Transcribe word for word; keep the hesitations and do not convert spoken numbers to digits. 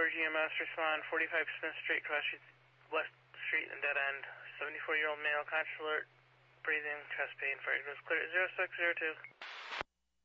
Pittsburgh E M S, respond forty-five Smith Street, cross street, West Street and dead end. seventy-four-year-old male, conscious alert, breathing, chest pain, fire goes clear, zero six zero two.